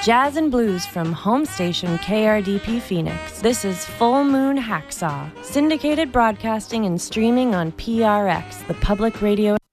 Jazz and blues from home station KRDP Phoenix. This is Full Moon Hacksaw, syndicated broadcasting and streaming on PRX, the public radio.